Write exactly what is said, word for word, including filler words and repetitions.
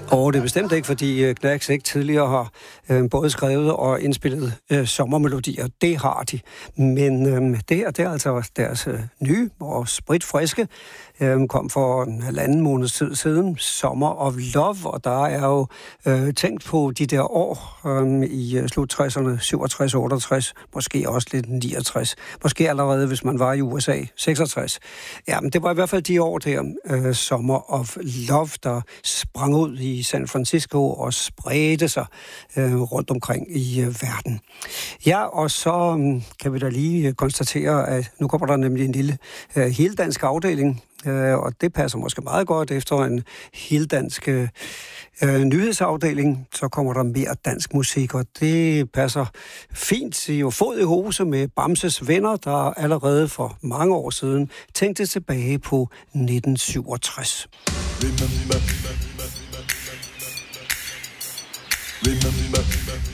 Og det er bestemt ikke, fordi Knacks ikke tidligere har øh, både skrevet og indspillet øh, sommermelodier. Det har de. Men øh, det, er, det er altså deres øh, nye og spritfriske. Øh, kom for en halvanden måneds tid siden. Summer of Love. Og der er jo øh, tænkt på de der år øh, i øh, slut tresserne, syvogtres, otteogtres, måske også lidt niogtres. Måske allerede, hvis man var i U S A, seksogtres. Ja, men det var i hvert fald de år der, øh, Summer of Love, der sprang ud i San Francisco og spredte sig øh, rundt omkring i øh, verden. Ja, og så øh, kan vi da lige konstatere, at nu kommer der nemlig en lille øh, heldansk afdeling, øh, og det passer måske meget godt efter en heldansk øh, nyhedsafdeling. Så kommer der mere dansk musik, og det passer fint i fod i hose med Bamses Venner, der allerede for mange år siden tænkte tilbage på nitten syvogtres. Remember, remember,